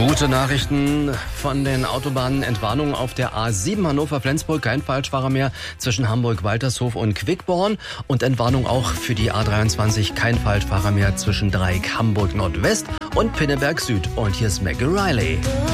Gute Nachrichten von den Autobahnen. Entwarnung auf der A7 Hannover-Flensburg. Kein Falschfahrer mehr zwischen Hamburg-Waltershof und Quickborn. Und Entwarnung auch für die A23. Kein Falschfahrer mehr zwischen Dreieck Hamburg Nordwest und Pinneberg Süd. Und hier ist Maggie Riley.